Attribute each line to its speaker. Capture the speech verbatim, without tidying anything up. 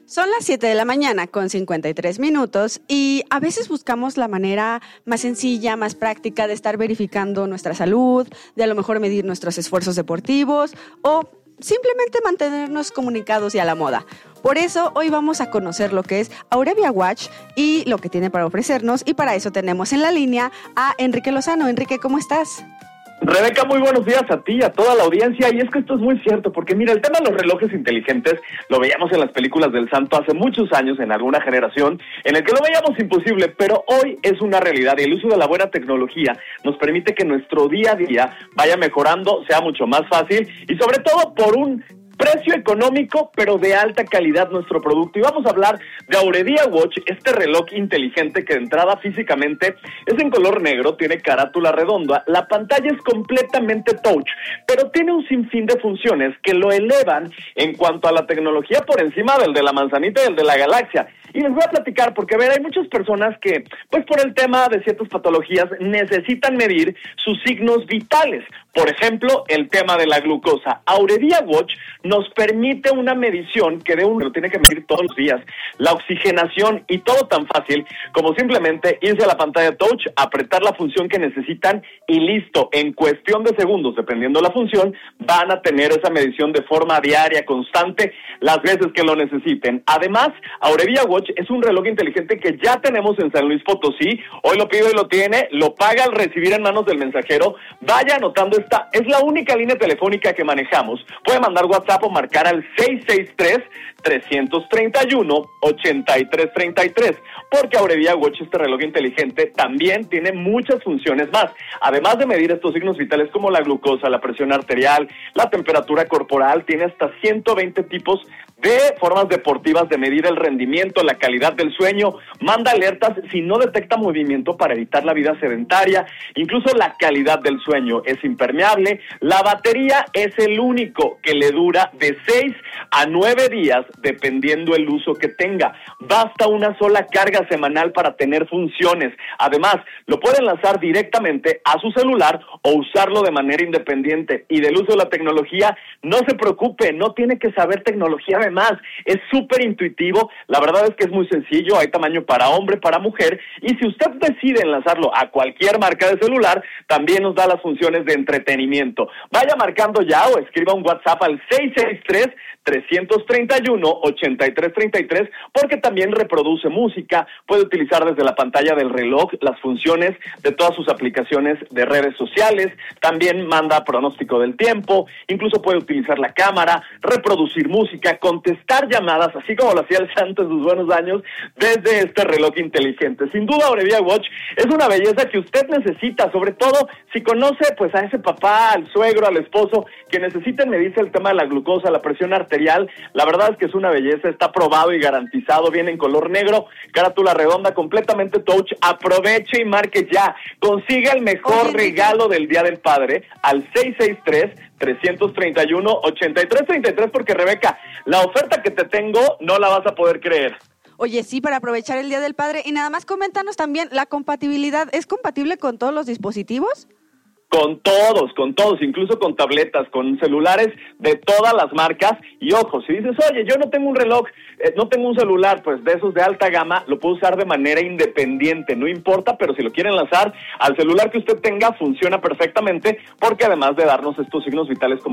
Speaker 1: Son las siete de la mañana con cincuenta y tres minutos y a veces buscamos la manera más sencilla, más práctica de estar verificando nuestra salud, de a lo mejor medir nuestros esfuerzos deportivos o simplemente mantenernos comunicados y a la moda. Por eso hoy vamos a conocer lo que es Aurevia Watch y lo que tiene para ofrecernos, y para eso tenemos en la línea a Enrique Lozano. Enrique, ¿cómo estás?
Speaker 2: Rebeca, muy buenos días a ti, a toda la audiencia, y es que esto es muy cierto, porque mira, el tema de los relojes inteligentes lo veíamos en las películas del santo hace muchos años, en alguna generación, en el que lo veíamos imposible, pero hoy es una realidad, y el uso de la buena tecnología nos permite que nuestro día a día vaya mejorando, sea mucho más fácil, y sobre todo por un precio económico, pero de alta calidad nuestro producto. Y vamos a hablar de Aurevia Watch, este reloj inteligente que de entrada físicamente es en color negro, tiene carátula redonda, la pantalla es completamente touch, pero tiene un sinfín de funciones que lo elevan en cuanto a la tecnología por encima del de la manzanita y el de la galaxia. Y les voy a platicar porque, a ver, hay muchas personas que, pues por el tema de ciertas patologías, necesitan medir sus signos vitales. Por ejemplo, el tema de la glucosa. Aurevia Watch nos permite una medición que de uno lo tiene que medir todos los días. La oxigenación y todo tan fácil como simplemente irse a la pantalla touch, apretar la función que necesitan y listo. En cuestión de segundos, dependiendo de la función, van a tener esa medición de forma diaria, constante, las veces que lo necesiten. Además, Aurevia Watch es un reloj inteligente que ya tenemos en San Luis Potosí. Hoy lo pido y lo tiene, lo paga al recibir en manos del mensajero. Vaya anotando esta, es la única línea telefónica que manejamos. Puede mandar WhatsApp o marcar al seis seis tres, tres tres uno, ocho tres tres tres, porque Aurevia Watch, este reloj inteligente, también tiene muchas funciones más. Además de medir estos signos vitales como la glucosa, la presión arterial, la temperatura corporal, tiene hasta ciento veinte tipos de formas deportivas de medir el rendimiento, la calidad del sueño, manda alertas si no detecta movimiento para evitar la vida sedentaria, incluso la calidad del sueño es impermeable, la batería es el único que le dura de seis a nueve días dependiendo el uso que tenga, basta una sola carga semanal para tener funciones, además lo puede enlazar directamente a su celular o usarlo de manera independiente, y del uso de la tecnología no se preocupe, no tiene que saber tecnología de más, es súper intuitivo, la verdad es que es muy sencillo, hay tamaño para hombre, para mujer, y si usted decide enlazarlo a cualquier marca de celular, también nos da las funciones de entretenimiento. Vaya marcando ya o escriba un WhatsApp al seis seis tres, tres tres uno, ocho tres tres tres, porque también reproduce música, puede utilizar desde la pantalla del reloj las funciones de todas sus aplicaciones de redes sociales, también manda pronóstico del tiempo, incluso puede utilizar la cámara, reproducir música, contestar llamadas, así como lo hacía el santo en sus buenos años, desde este reloj inteligente. Sin duda, Aurevia Watch es una belleza que usted necesita, sobre todo si conoce pues a ese papá, al suegro, al esposo, que necesiten medirse el tema de la glucosa, la presión arterial. La verdad es que es una belleza, está probado y garantizado, viene en color negro, carátula redonda, completamente touch. Aproveche y marque ya, consiga el mejor Oye, regalo del Día del Padre al seis seis tres, tres tres uno, ocho tres tres tres, porque Rebeca, la oferta que te tengo no la vas a poder creer.
Speaker 1: Oye, sí, para aprovechar el Día del Padre. Y nada más coméntanos también, ¿la compatibilidad es compatible con todos los dispositivos?
Speaker 2: Con todos, con todos, incluso con tabletas, con celulares de todas las marcas. Y ojo, si dices, oye, yo no tengo un reloj, eh, no tengo un celular, pues de esos de alta gama, lo puedo usar de manera independiente, no importa, pero si lo quieren lanzar al celular que usted tenga, funciona perfectamente, porque además de darnos estos signos vitales como